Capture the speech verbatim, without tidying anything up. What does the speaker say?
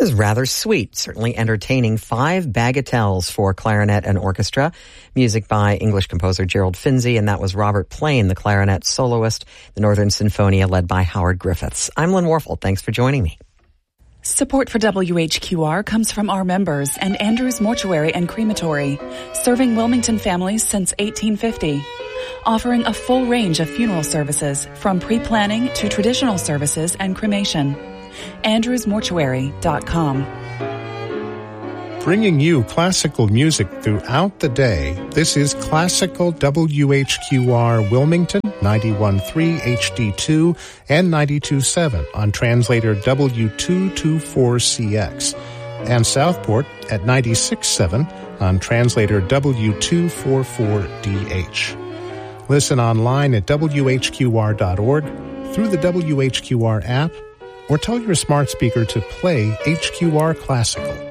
is rather sweet, certainly entertaining. Five bagatelles for clarinet and orchestra. Music by English composer Gerald Finzi, and that was Robert Plain, the clarinet soloist, the Northern Sinfonia led by Howard Griffiths. I'm Lynn Warfel. Thanks for joining me. Support for W H Q R comes from our members and Andrews Mortuary and Crematory, serving Wilmington families since eighteen fifty. Offering a full range of funeral services, from pre-planning to traditional services and cremation. andrews mortuary dot com. Bringing you classical music throughout the day, this is Classical W H Q R Wilmington, ninety-one point three H D two and ninety-two point seven on translator W two twenty-four C X, and Southport at ninety-six point seven on translator W two forty-four D H. Listen online at W H Q R dot org, through the W H Q R app, or tell your smart speaker to play H Q R Classical.